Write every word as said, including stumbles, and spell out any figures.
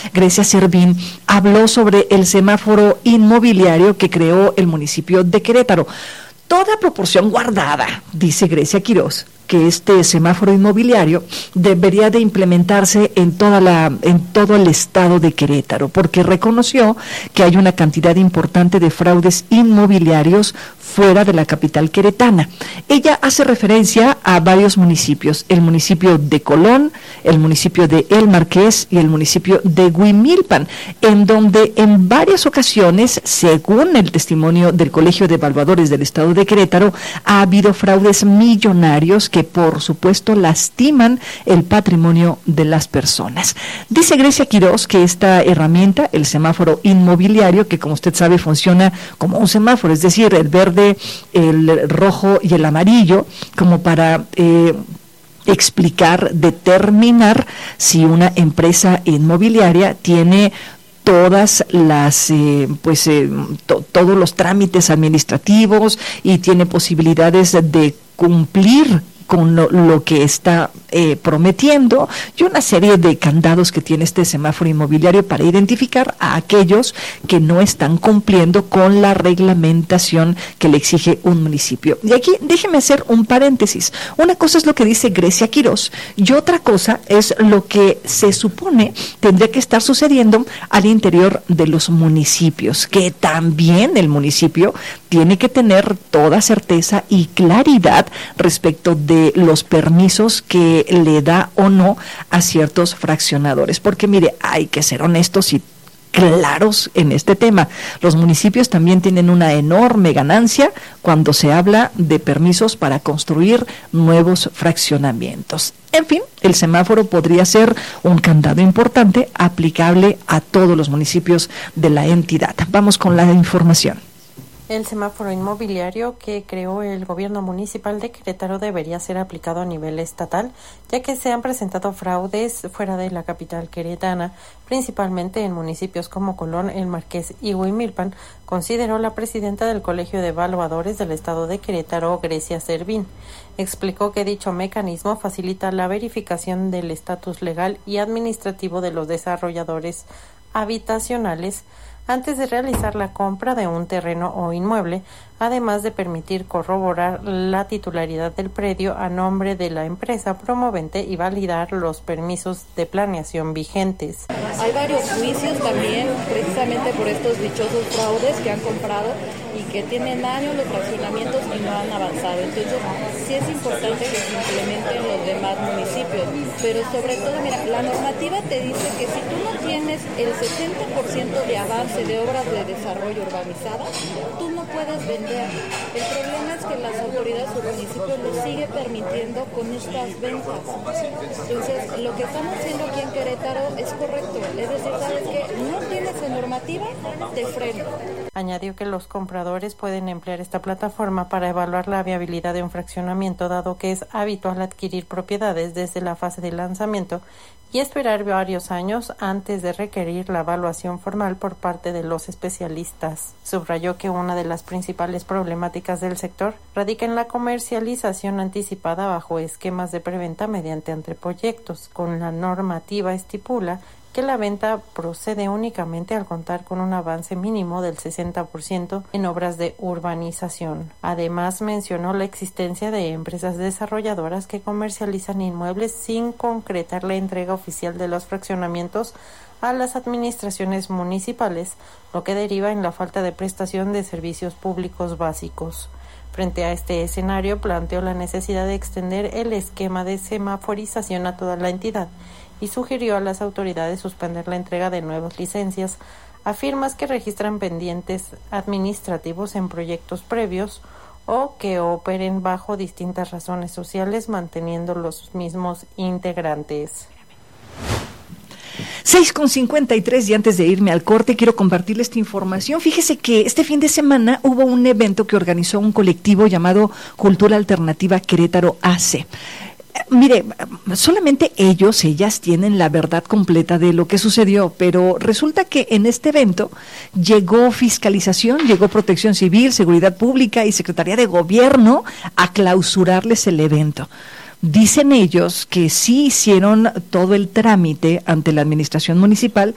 Grecia Servín, habló sobre el semáforo inmobiliario que creó el municipio de Querétaro. Toda proporción guardada, dice Grecia Quirós, que este semáforo inmobiliario debería de implementarse en toda la en todo el estado de Querétaro, porque reconoció que hay una cantidad importante de fraudes inmobiliarios fuera de la capital queretana. Ella hace referencia a varios municipios, el municipio de Colón, el municipio de El Marqués y el municipio de Huimilpan, en donde en varias ocasiones, según el testimonio del Colegio de Evaluadores del Estado de Querétaro, ha habido fraudes millonarios que por supuesto lastiman el patrimonio de las personas. Dice Grecia Quirós que esta herramienta, el semáforo inmobiliario, que como usted sabe funciona como un semáforo, es decir, el verde, el rojo y el amarillo, como para eh, explicar, determinar si una empresa inmobiliaria tiene todas las eh, pues eh, to, todos los trámites administrativos y tiene posibilidades de cumplir con lo, lo que está eh, prometiendo, y una serie de candados que tiene este semáforo inmobiliario para identificar a aquellos que no están cumpliendo con la reglamentación que le exige un municipio. Y aquí déjeme hacer un paréntesis. Una cosa es lo que dice Grecia Quirós y otra cosa es lo que se supone tendría que estar sucediendo al interior de los municipios, que también el municipio tiene que tener toda certeza y claridad respecto de los permisos que le da o no a ciertos fraccionadores, porque mire, hay que ser honestos y claros en este tema. Los municipios también tienen una enorme ganancia cuando se habla de permisos para construir nuevos fraccionamientos. En fin, el semáforo podría ser un candado importante aplicable a todos los municipios de la entidad. Vamos con la información. El semáforo inmobiliario que creó el gobierno municipal de Querétaro debería ser aplicado a nivel estatal, ya que se han presentado fraudes fuera de la capital queretana, principalmente en municipios como Colón, El Marqués y Huimilpan, consideró la presidenta del Colegio de Evaluadores del Estado de Querétaro, Grecia Servín. Explicó que dicho mecanismo facilita la verificación del estatus legal y administrativo de los desarrolladores habitacionales antes de realizar la compra de un terreno o inmueble, además de permitir corroborar la titularidad del predio a nombre de la empresa promovente y validar los permisos de planeación vigentes. Hay varios juicios también, precisamente por estos dichosos fraudes que han comprado y que tienen años los fraccionamientos y no han avanzado. Entonces, sí es importante que se implementen los demás municipios, pero sobre todo, mira, la normativa te dice que si tú no tienes el sesenta por ciento de avance de obras de desarrollo urbanizada, tú no puedes vender. El problema es que las autoridades o municipios lo sigue permitiendo con estas ventas. Entonces, lo que estamos haciendo aquí en Querétaro es correcto. Es decir, ¿sabes qué? No tienes la normativa, te freno. Añadió que los compradores pueden emplear esta plataforma para evaluar la viabilidad de un fraccionamiento, dado que es habitual adquirir propiedades desde la fase de lanzamiento y esperar varios años antes de requerir la evaluación formal por parte de los especialistas. Subrayó que una de las principales problemáticas del sector radica en la comercialización anticipada bajo esquemas de preventa mediante anteproyectos. Con la normativa estipula que la venta procede únicamente al contar con un avance mínimo del sesenta por ciento en obras de urbanización. Además, mencionó la existencia de empresas desarrolladoras que comercializan inmuebles sin concretar la entrega oficial de los fraccionamientos a las administraciones municipales, lo que deriva en la falta de prestación de servicios públicos básicos. Frente a este escenario, planteó la necesidad de extender el esquema de semaforización a toda la entidad y sugirió a las autoridades suspender la entrega de nuevas licencias a firmas que registran pendientes administrativos en proyectos previos o que operen bajo distintas razones sociales manteniendo los mismos integrantes. seis con cincuenta y tres y antes de irme al corte quiero compartirles esta información. Fíjese que este fin de semana hubo un evento que organizó un colectivo llamado Cultura Alternativa Querétaro A C. Mire, solamente ellos, ellas tienen la verdad completa de lo que sucedió, pero resulta que en este evento llegó fiscalización, llegó Protección Civil, Seguridad Pública y Secretaría de Gobierno a clausurarles el evento. Dicen ellos que sí hicieron todo el trámite ante la administración municipal,